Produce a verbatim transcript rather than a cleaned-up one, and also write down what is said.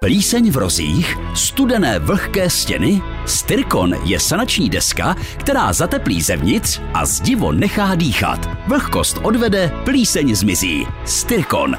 Plíseň v rozích, studené vlhké stěny? Styrkon je sanační deska, která zateplí zevnitř a zdivo nechá dýchat. Vlhkost odvede, plíseň zmizí. Styrkon.